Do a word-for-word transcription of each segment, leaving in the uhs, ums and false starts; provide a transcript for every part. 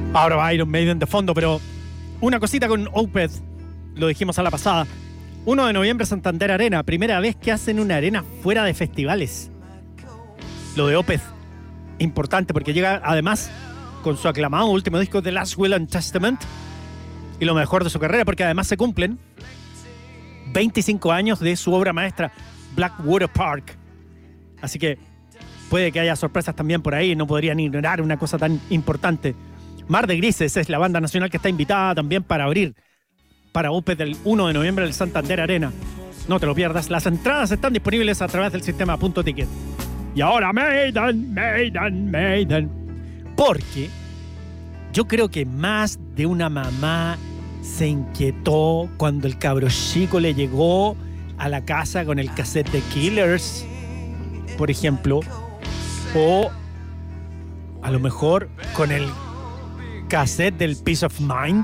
Ahora va Iron Maiden de fondo, pero una cosita con Opeth, lo dijimos a la pasada. uno de noviembre, Santander Arena, primera vez que hacen una arena fuera de festivales. Lo de Opeth, importante porque llega además con su aclamado último disco The Last Will and Testament y lo mejor de su carrera, porque además se cumplen veinticinco años de su obra maestra, Blackwater Park. Así que puede que haya sorpresas también por ahí, no podrían ignorar una cosa tan importante. Mar de Grises es la banda nacional que está invitada también para abrir para Opeth el uno de noviembre del Santander Arena. No te lo pierdas, las entradas están disponibles a través del sistema Punto Ticket. Y ahora Maiden, Maiden, Maiden. Porque yo creo que más de una mamá se inquietó cuando el cabro chico le llegó a la casa con el cassette de Killers, por ejemplo, o a lo mejor con el cassette del Peace of Mind,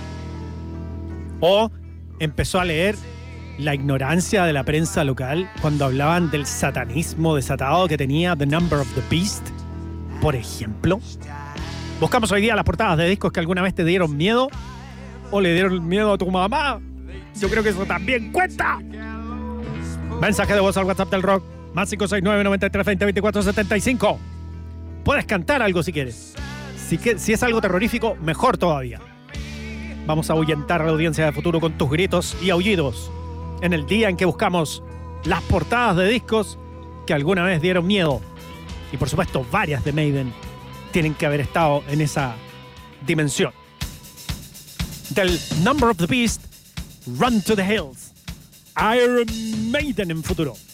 o empezó a leer la ignorancia de la prensa local cuando hablaban del satanismo desatado que tenía The Number of the Beast, por ejemplo. Buscamos hoy día las portadas de discos que alguna vez te dieron miedo o le dieron miedo a tu mamá. Yo creo que eso también cuenta. Mensaje de voz al WhatsApp del rock, más cinco seis nueve, nueve tres, veinte, veinticuatro, setenta y cinco. Puedes cantar algo si quieres. Si, que, si es algo terrorífico, mejor todavía. Vamos a ahuyentar a la audiencia de futuro con tus gritos y aullidos en el día en que buscamos las portadas de discos que alguna vez dieron miedo. Y por supuesto, varias de Maiden tienen que haber estado en esa dimensión. Del Number of the Beast, Run to the Hills, Iron Maiden en futuro.